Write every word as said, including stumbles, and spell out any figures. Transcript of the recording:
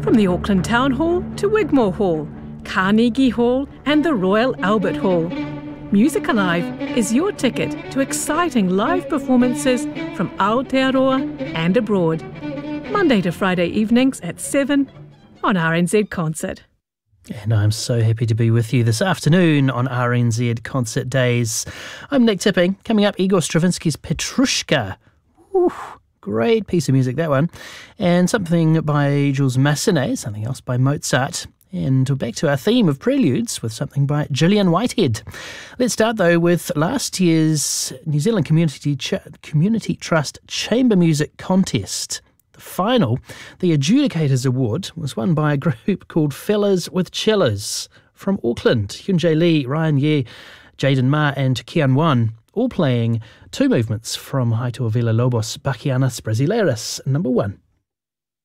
From the Auckland Town Hall to Wigmore Hall, Carnegie Hall and the Royal Albert Hall. Music Alive is your ticket to exciting live performances from Aotearoa and abroad. Monday to Friday evenings at seven on R N Z Concert. And I'm so happy to be with you this afternoon on R N Z Concert Days. I'm Nick Tipping. Coming up, Igor Stravinsky's Petrushka. Ooh, great piece of music, that one. And something by Jules Massenet, something else by Mozart. And we're back to our theme of preludes with something by Gillian Whitehead. Let's start, though, with last year's New Zealand Community Ch- Community Trust Chamber Music Contest. The final, the Adjudicators Award, was won by a group called Fellas with Cellos from Auckland. Hyun Jae Lee, Ryan Ye, Jaden Ma and Kian Wan, all playing two movements from Haitoa Villa-Lobos Bachianas Brasileiras number one.